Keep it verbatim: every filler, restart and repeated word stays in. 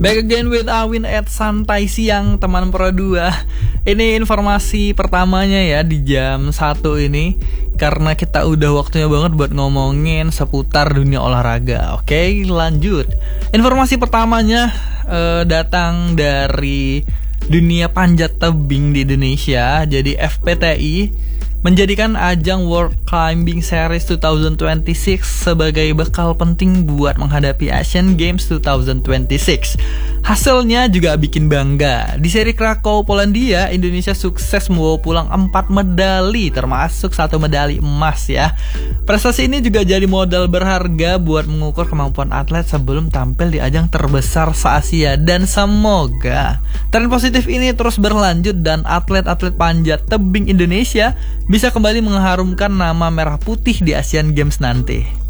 Back again with Awin at Santai Siang teman Pro dua. Ini informasi pertamanya ya di jam satu ini, karena kita udah waktunya banget buat ngomongin seputar dunia olahraga. Oke, lanjut. Informasi pertamanya eh, datang dari dunia panjat tebing di Indonesia. Jadi F P T I menjadikan ajang World Climbing Series dua ribu dua puluh enam sebagai bekal penting buat menghadapi Asian Games dua ribu dua puluh enam. Hasilnya juga bikin bangga. Di seri Krakow, Polandia, Indonesia sukses membawa pulang empat medali, termasuk satu medali emas ya. Prestasi ini juga jadi modal berharga buat mengukur kemampuan atlet sebelum tampil di ajang terbesar se-Asia. Dan semoga tren positif ini terus berlanjut dan atlet-atlet panjat tebing Indonesia bisa kembali mengharumkan nama merah putih di Asian Games nanti.